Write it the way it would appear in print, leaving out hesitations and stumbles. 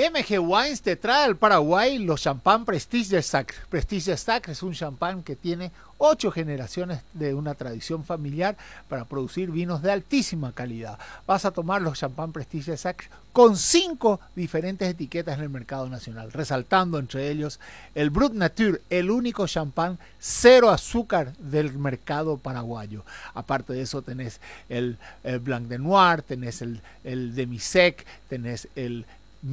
MG Wines te trae al Paraguay los champán Prestige de Sacre. Prestige de Sacre es un champán que tiene 8 generaciones de una tradición familiar para producir vinos de altísima calidad. Vas a tomar los champán Prestige de Sacre con 5 diferentes etiquetas en el mercado nacional, resaltando entre ellos el Brut Nature, el único champán cero azúcar del mercado paraguayo. Aparte de eso tenés el Blanc de Noir, tenés el Demi-Sec, tenés el